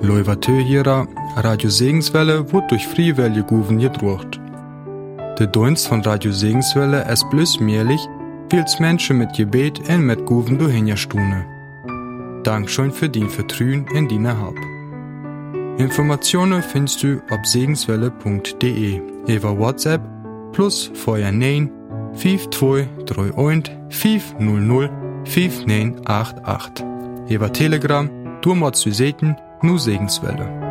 Leuvatö hierer, Radio Segenswelle wird durch Friewelle Guven gedruckt. Der Dienst von Radio Segenswelle ist bloß möglich, weil's Menschen mit Gebet und mit Guven durchhinjastune. Dankeschön für dein Vertrauen in deine Hab. Informationen findest du auf segenswelle.de über WhatsApp plus vorher 9 5231 500 5988. Über Telegram, du mal zu sehen, nur Segenswelle.